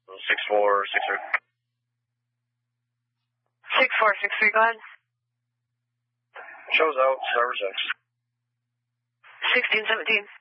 6463. 6463, go ahead. Shows out, Starver 6. 1617.